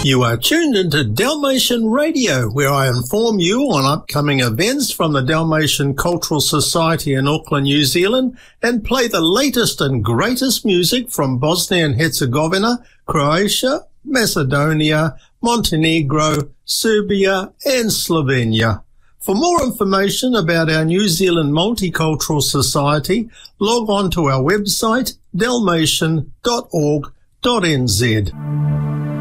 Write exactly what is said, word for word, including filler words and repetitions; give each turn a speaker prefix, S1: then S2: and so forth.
S1: You are tuned into Dalmatian Radio, where I inform you on upcoming events from the Dalmatian Cultural Society in Auckland, New Zealand, and play the latest and greatest music from Bosnia and Herzegovina, Croatia, Macedonia, Montenegro, Serbia, and Slovenia. For more information about our New Zealand Multicultural Society, log on to our website, dalmatian dot org dot n z.